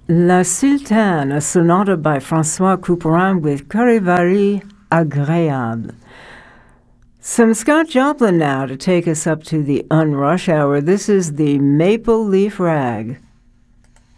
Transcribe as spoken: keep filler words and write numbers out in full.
La Sultane, a sonata by François Couperin with Charivari Agréable. Some Scott Joplin now to take us up to the unrush hour. This is the Maple Leaf Rag.